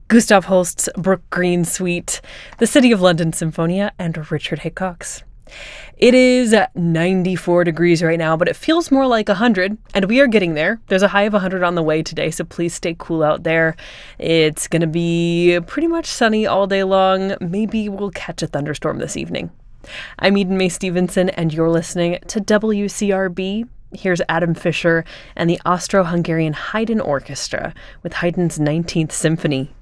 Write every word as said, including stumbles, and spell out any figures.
Gustav Holst's Brook Green Suite, the City of London Symphonia, and Richard Hickox. It is ninety-four degrees right now, but it feels more like one hundred, and we are getting there. There's a high of one hundred on the way today, so please stay cool out there. It's going to be pretty much sunny all day long. Maybe we'll catch a thunderstorm this evening. I'm Eden May Stevenson, and you're listening to W C R B. Here's Adam Fischer and the Austro-Hungarian Haydn Orchestra with Haydn's nineteenth Symphony.